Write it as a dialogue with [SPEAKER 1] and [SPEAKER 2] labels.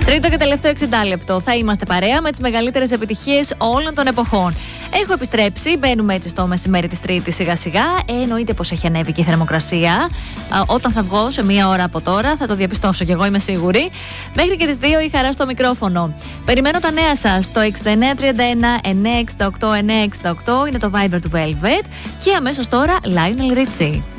[SPEAKER 1] Τρίτο και τελευταίο 60 λεπτό. Θα είμαστε παρέα με τις μεγαλύτερες επιτυχίες όλων των εποχών. Έχω επιστρέψει, μπαίνουμε έτσι στο μεσημέρι της Τρίτης σιγά-σιγά. Εννοείται πως έχει ανέβει και η θερμοκρασία. Όταν θα βγω σε μία ώρα από τώρα, θα το διαπιστώσω κι εγώ, είμαι σίγουρη. Μέχρι και τις 2 η Χαρά στο μικρόφωνο. Περιμένω τα νέα σας στο 6931 968 968. Είναι το Viber του Velvet. Και αμέσως τώρα, Lionel Richie.